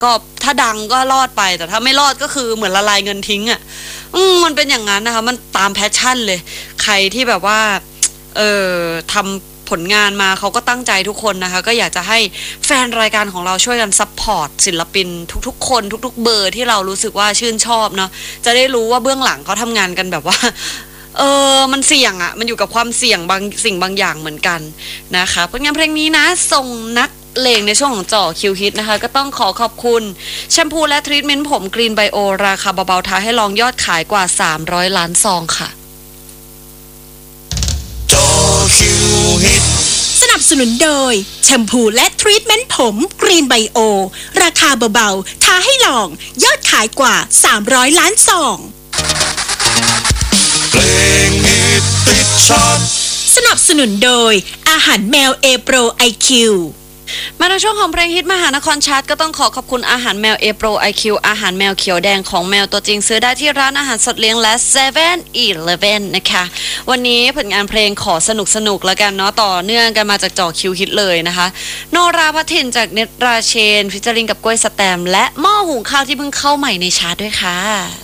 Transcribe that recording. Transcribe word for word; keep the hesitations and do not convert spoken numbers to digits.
ก็ถ้าดังก็รอดไปแต่ถ้าไม่รอดก็คือเหมือนละลายเงินทิ้งอ่ะอืมมันเป็นอย่างนั้นนะคะมันตามแพชชั่นเลยใครที่แบบว่าเออทำผลงานมาเขาก็ตั้งใจทุกคนนะคะก็อยากจะให้แฟนรายการของเราช่วยกันซัพพอร์ตศิลปินทุกๆคนทุกๆเบอร์ที่เรารู้สึกว่าชื่นชอบเนาะจะได้รู้ว่าเบื้องหลังเขาทำงานกันแบบว่าเออมันเสี่ยงอะมันอยู่กับความเสี่ยงบางสิ่งบางอย่างเหมือนกันนะคะผลงานเพลงนี้นะส่งนักเลงในช่วงของจ่อคิวฮิตนะคะก็ต้องขอขอบคุณแชมพูและทรีทเมนต์ผมกรีนไบโอราคาเบาๆท้าให้ลองยอดขายกว่าสามร้อยล้านซองค่ะจ่อคิวฮิตสนับสนุนโดยแชมพูและทรีทเมนต์ผมกรีนไบโอราคาเบาๆท้าให้ลองยอดขายกว่าสามร้อยล้านซองเพลงฮิตติดชาร์ตสนับสนุนโดยอาหารแมวเอโปรไอคิวมาในช่วงของเพลงฮิตมหานครชาร์ตก็ต้องขอขอบคุณอาหารแมวเอโปรไอคิวอาหารแมวเขียวแดงของแมวตัวจริงซื้อได้ที่ร้านอาหารสดเลี้ยงและเซเว่นอีเลฟเว่นนะคะวันนี้ผลงานเพลงขอสนุกสนุกแล้วกันเนาะต่อเนื่องกันมาจากจ่อคิวฮิตเลยนะคะโนราภัทรินจากเนตราเชนฟิชเจอริงกับกล้วยสแตมและหม้อหุงข้าวที่เพิ่งเข้าใหม่ในชาร์ตด้วยค่ะ